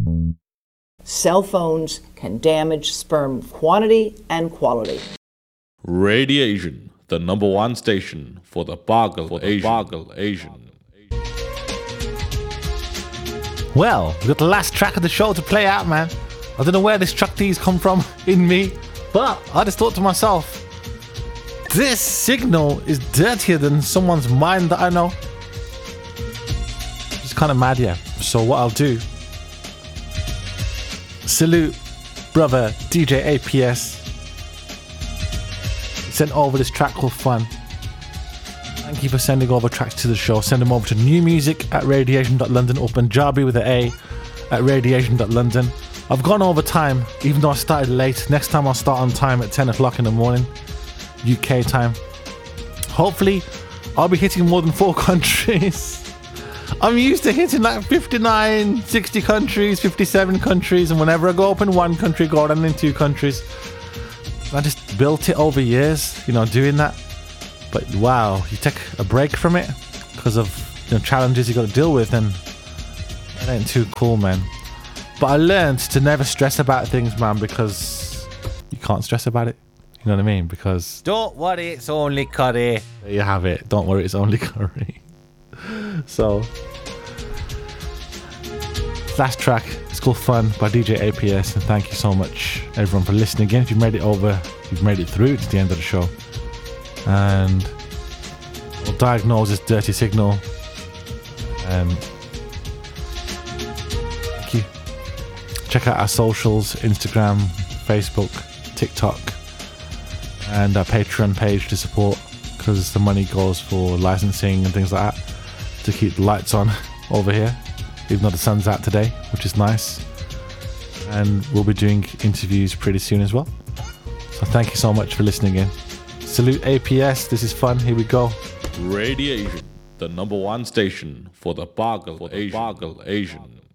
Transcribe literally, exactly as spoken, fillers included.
Cell phones can damage sperm quantity and quality. Radiation, the number one station for the Boggle Asian. Boggle Asian. Well, we got the last track of the show to play out, man. I don't know where this Chuck D's come from in me, but I just thought to myself, this signal is dirtier than someone's mind that I know. It's kind of mad, yeah. So what I'll do, salute brother D J A P S. Sent over this track called Fun. Thank you for sending over tracks to the show. Send them over to new music at radiation dot london or Punjabi with an A at radiation dot london. I've gone over time, even though I started late. Next time I'll start on time at ten o'clock in the morning, U K time. Hopefully, I'll be hitting more than four countries. I'm used to hitting like fifty-nine, sixty countries, fifty-seven countries, and whenever I go up in one country, go down in two countries. I just built it over years, you know, doing that. But wow, you take a break from it because of, you know, challenges you got to deal with, and that ain't too cool, man. But I learned to never stress about things, man, because you can't stress about it. You know what I mean? Because don't worry, it's only curry. There you have it. Don't worry, it's only curry. So, last track, it's called Fun by D J A P S, and thank you so much everyone for listening again. If you've made it over, you've made it through to the end of the show, and we'll diagnose this dirty signal. Um, thank you. Check out our socials, Instagram, Facebook, TikTok, and our Patreon page to support, because the money goes for licensing and things like that to keep the lights on over here, even though the sun's out today, which is nice. And we'll be doing interviews pretty soon as well. So thank you so much for listening in. Salute A P S, this is Fun, here we go. Radiation, the number one station for the Boggle Asian. Boggle Asian.